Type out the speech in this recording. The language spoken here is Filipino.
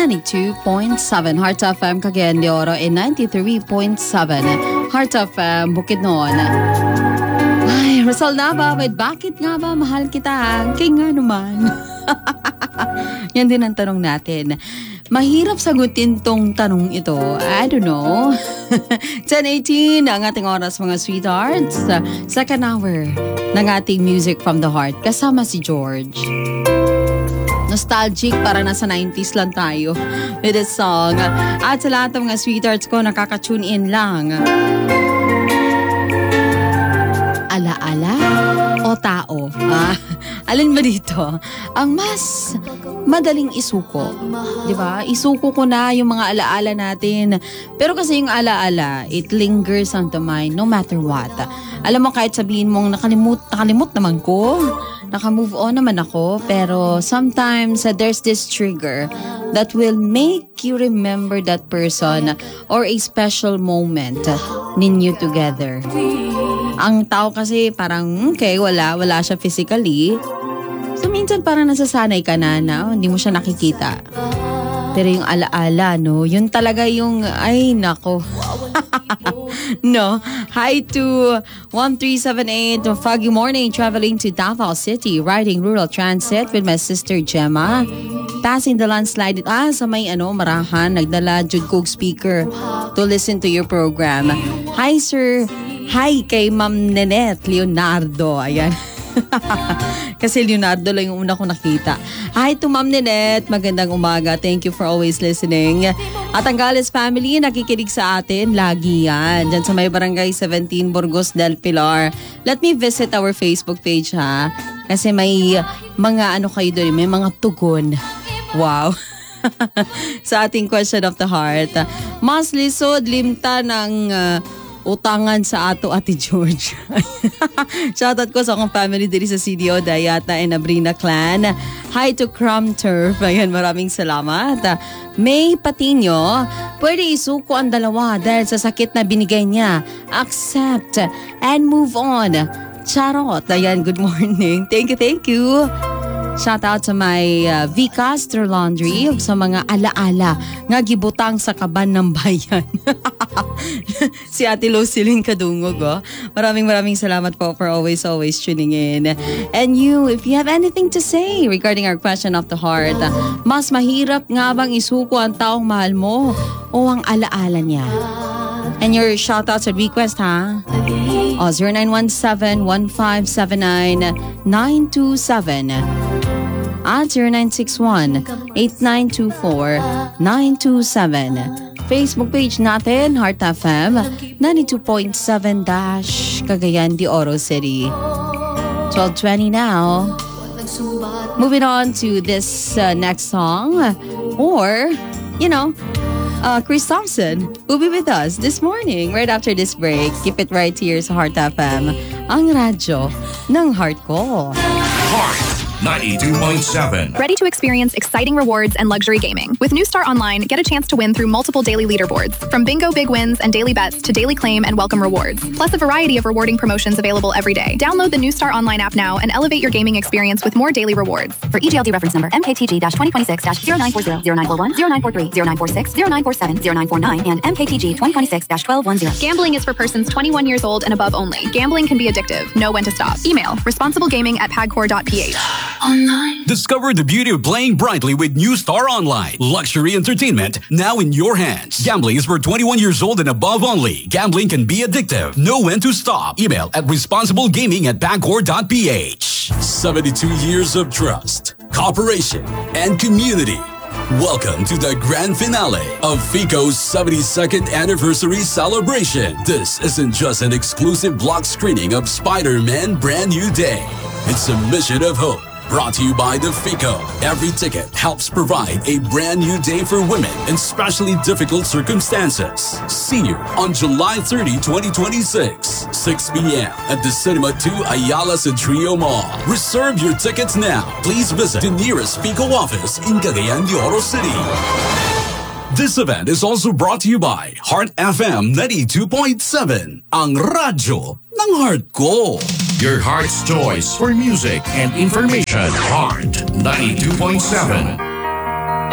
92.7 Heart FM Cagayan de Oro and 93.7 Heart FM Bukidnon. Ay, Rizal Nava, bakit nga ba mahal kita? Kaya nga naman. Yan din ang tanong natin. Mahirap sagutin tong tanong ito. I don't know. 10:18 ang ating oras mga sweethearts. Second hour ng ating Music from the Heart. Kasama si George. Nostalgic, para nasa 90s lang tayo with this song. At sa lahat ng mga sweethearts ko, nakaka-tune in lang. Ala-ala o tao? Alin ba dito? Ang mas madaling isuko. Diba? Isuko ko na yung mga alaala natin. Pero kasi yung alaala, it lingers on the mind no matter what. Alam mo, kahit sabihin mong nakalimut naman ko, naka-move on naman ako, pero sometimes there's this trigger that will make you remember that person or a special moment ninyo together. Ang tao kasi parang, okay, wala siya physically. So minsan parang nasasanay ka na hindi mo siya nakikita. Pero yung alaala, no, yun talaga yung, ay nako. No. Hi to 1378, foggy morning, traveling to Davao City, riding rural transit with my sister Gemma. Passing the landslide, sa may Marahan, nagdala Jude Cook speaker to listen to your program. Hi sir, hi kay Ma'am Nenet Leonardo, ayan. Kasi Leonardo lang yung una ko nakita. Hi to Ma'am Nenet, magandang umaga. Thank you for always listening. At ang Gales family, nakikinig sa atin lagi yan. Diyan sa may barangay 17 Burgos del Pilar. Let me visit our Facebook page ha. Kasi may mga kayo doon, may mga tugon. Wow. Sa ating question of the heart. Mas lisod, limta ng utangan sa ato Ate George. Shoutout ko sa akong family diri sa CDO, Dayata and Abrina Clan. Hi to Crumb Turf. Ayan, maraming salamat. May Patino, pwede isuko ang dalawa dahil sa sakit na binigay niya. Accept and move on. Charot. Ayan, good morning. Thank you. Shout out sa my V-Caster Laundry sa mga alaala nga gibutang sa kaban ng bayan. Si Ate Lucilin Kadungog. Maraming salamat po for always tuning in. And you, if you have anything to say regarding our question of the heart, mas mahirap nga bang isuko ang taong mahal mo o ang alaala niya? And your shoutouts and request ha? 0917-1579-927 at 0961-8924-927. Facebook page natin, Heart FM 92.7 Cagayan de Oro City. 12:20 now. Moving on to this next song, or Chris Thompson will be with us this morning right after this break. Keep it right here sa Heart FM, ang radyo ng heart ko. Heart 92.7. Ready to experience exciting rewards and luxury gaming? With New Star Online, get a chance to win through multiple daily leaderboards. From bingo big wins and daily bets to daily claim and welcome rewards. Plus a variety of rewarding promotions available every day. Download the New Star Online app now and elevate your gaming experience with more daily rewards. For EGLD reference number MKTG-2026-0940, 0940, 0943, 0946, 0947, 0949, and MKTG 2026-1210. Gambling is for persons 21 years old and above only. Gambling can be addictive. Know when to stop. Email responsiblegaming@pagcor.ph. Online. Discover the beauty of playing brightly with New Star Online. Luxury entertainment now in your hands. Gambling is for 21 years old and above only. Gambling can be addictive. Know when to stop. Email at responsiblegaming@pagcor.ph. 72 years of trust, cooperation, and community. Welcome to the grand finale of FICO's 72nd anniversary celebration. This isn't just an exclusive block screening of Spider-Man Brand New Day. It's a mission of hope. Brought to you by the FICO. Every ticket helps provide a brand new day for women in especially difficult circumstances. See you on July 30, 2026, 6 p.m. at the Cinema 2 Ayala Centrio Mall. Reserve your tickets now. Please visit the nearest FICO office in Cagayan de Oro City. This event is also brought to you by Heart FM 92.7, ang radyo ng heart ko. Your heart's choice for music and information. Heart 92.7.